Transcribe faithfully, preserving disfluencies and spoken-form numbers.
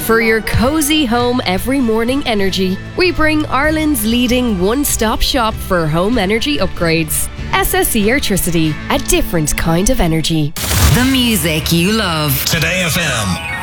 For your cozy home every morning energy, we bring Ireland's leading one-stop shop for home energy upgrades. S S E Airtricity, a different kind of energy. The music you love. Today F M.